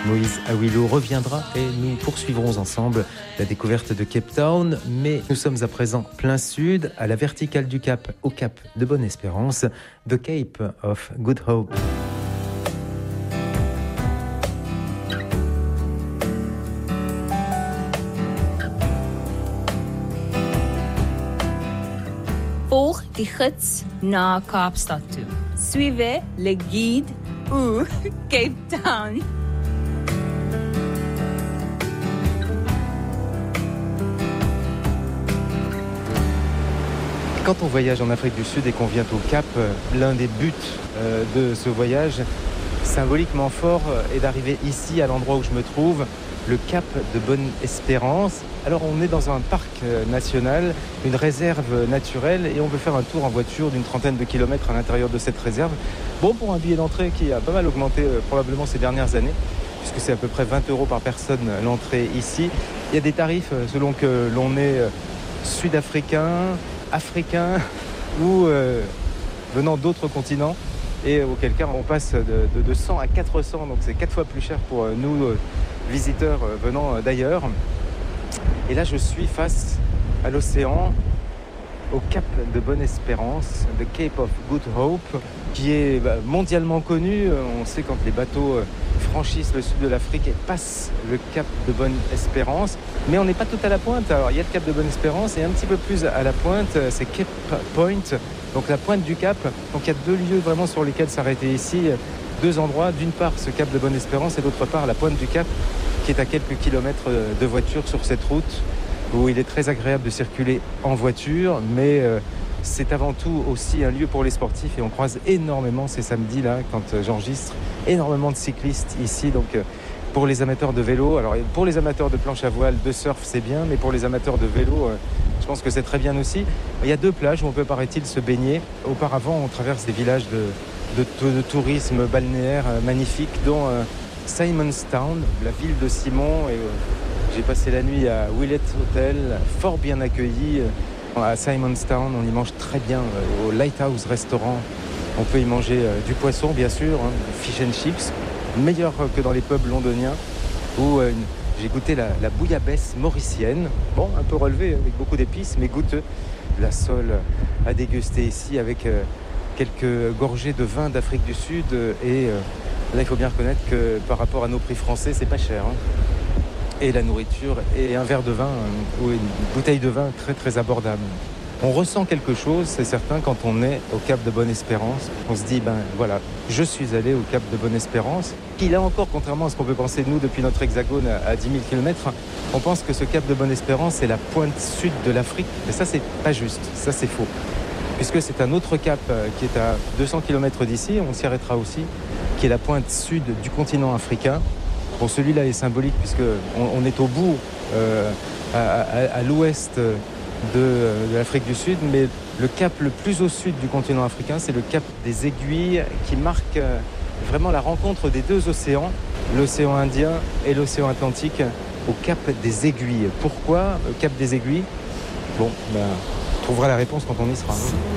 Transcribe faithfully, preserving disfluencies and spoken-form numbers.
Moïse Awilo reviendra et nous poursuivrons ensemble la découverte de Cape Town. Mais nous sommes à présent plein sud, à la verticale du Cap, au Cap de Bonne-Espérance, The Cape of Good Hope. Volg die gids na Kaapstad toe. Suivez le guide ou Cape Town. Quand on voyage en Afrique du Sud et qu'on vient au Cap, l'un des buts de ce voyage, symboliquement fort, est d'arriver ici, à l'endroit où je me trouve, le Cap de Bonne-Espérance. Alors on est dans un parc national, une réserve naturelle, et on veut faire un tour en voiture d'une trentaine de kilomètres à l'intérieur de cette réserve. Bon, pour un billet d'entrée qui a pas mal augmenté euh, probablement ces dernières années, puisque c'est à peu près vingt euros par personne l'entrée ici. Il y a des tarifs selon que l'on est sud-africain, africain ou euh, venant d'autres continents, et auquel cas on passe de, de, de cent à quatre cents, donc c'est quatre fois plus cher pour nous euh, visiteurs euh, venant euh, d'ailleurs. Et là je suis face à l'océan, au Cap de Bonne-Espérance, the Cape of Good Hope, qui est bah, mondialement connu. On sait quand les bateaux euh, franchissent le sud de l'Afrique et passent le Cap de Bonne-Espérance. Mais on n'est pas tout à la pointe. Alors il y a le Cap de Bonne-Espérance et un petit peu plus à la pointe, c'est Cape Point, donc la pointe du Cap. Donc il y a deux lieux vraiment sur lesquels s'arrêter ici, deux endroits. D'une part ce Cap de Bonne-Espérance et d'autre part la pointe du Cap, qui est à quelques kilomètres de voiture sur cette route, où il est très agréable de circuler en voiture, mais euh, c'est avant tout aussi un lieu pour les sportifs, et on croise énormément ces samedis-là, quand euh, j'enregistre, énormément de cyclistes ici. Donc euh, pour les amateurs de vélo, alors pour les amateurs de planche à voile, de surf, c'est bien, mais pour les amateurs de vélo, euh, je pense que c'est très bien aussi. Il y a deux plages où on peut, paraît-il, se baigner. Auparavant, on traverse des villages de, de, de tourisme balnéaire euh, magnifiques, dont euh, Simonstown, la ville de Simon, et euh, j'ai passé la nuit à Willett Hotel, fort bien accueilli à Simonstown. On y mange très bien au Lighthouse Restaurant. On peut y manger du poisson, bien sûr, hein, fish and chips, meilleur que dans les pubs londoniens, où euh, j'ai goûté la, la bouillabaisse mauricienne. Bon, un peu relevée avec beaucoup d'épices, mais goûteux. La sole à déguster ici avec euh, quelques gorgées de vin d'Afrique du Sud. Et euh, là, il faut bien reconnaître que par rapport à nos prix français, c'est pas cher, hein. Et la nourriture et un verre de vin ou une bouteille de vin très très abordable. On ressent quelque chose, c'est certain, quand on est au Cap de Bonne-Espérance. On se dit, ben voilà, je suis allé au Cap de Bonne-Espérance, qui là encore, contrairement à ce qu'on peut penser de nous depuis notre hexagone à dix mille kilomètres, on pense que ce Cap de Bonne-Espérance est la pointe sud de l'Afrique. Mais ça, c'est pas juste, ça c'est faux. Puisque c'est un autre cap qui est à deux cents kilomètres d'ici, on s'y arrêtera aussi, qui est la pointe sud du continent africain. Bon, celui-là est symbolique puisqu'on on est au bout, euh, à, à, à l'ouest de, de l'Afrique du Sud, mais le cap le plus au sud du continent africain, c'est le cap des Aiguilles, qui marque vraiment la rencontre des deux océans, l'océan Indien et l'océan Atlantique, au cap des Aiguilles. Pourquoi le cap des Aiguilles ? Bon, ben, on trouvera la réponse quand on y sera.